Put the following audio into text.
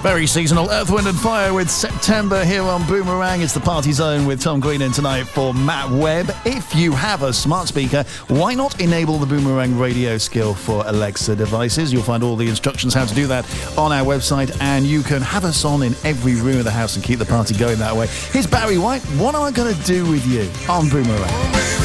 Very seasonal. Earth, Wind and Fire with September here on Boomerang. It's the Party Zone with Tom Green in tonight for Matt Webb. If you have a smart speaker, why not enable the Boomerang radio skill for Alexa devices? You'll find all the instructions how to do that on our website, and you can have us on in every room of the house and keep the party going that way. Here's Barry White. What am I going to do with you on Boomerang?